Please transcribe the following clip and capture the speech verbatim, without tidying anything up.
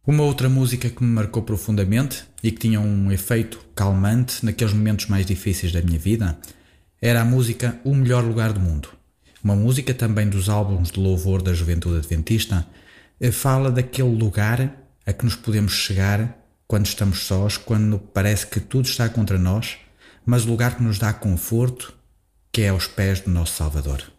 Uma outra música que me marcou profundamente e que tinha um efeito calmante naqueles momentos mais difíceis da minha vida era a música O Melhor Lugar do Mundo. Uma música também dos álbuns de louvor da Juventude Adventista, fala daquele lugar a que nos podemos chegar quando estamos sós, quando parece que tudo está contra nós, mas o lugar que nos dá conforto, que é aos pés do nosso Salvador.